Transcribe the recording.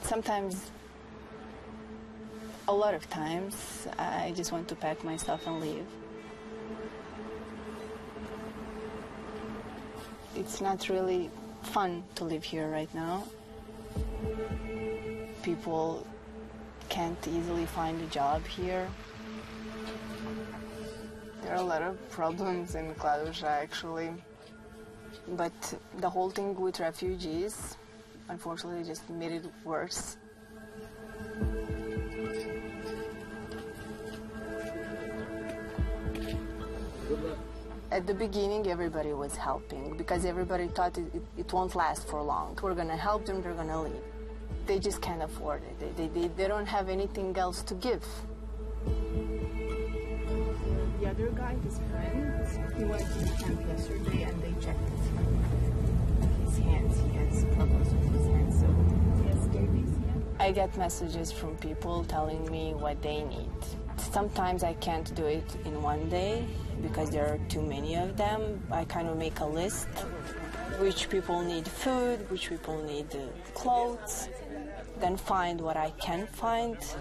Sometimes, a lot of times, I just want to pack my stuff and leave. It's not really fun to live here right now. People can't easily find a job here. There are a lot of problems in Kladuša, actually. But the whole thing with refugees, unfortunately, just made it worse. At the beginning, everybody was helping because everybody thought it won't last for long. We're going to help them, they're going to leave. They just can't afford it. They don't have anything else to give. The other guy, his friend, he went to the camp yesterday and they checked his hands. He has problems with his hands, so he has scabies. I get messages from people telling me what they need. Sometimes I can't do it in one day because there are too many of them. I kind of make a list. Which people need food, which people need clothes, then find what I can find,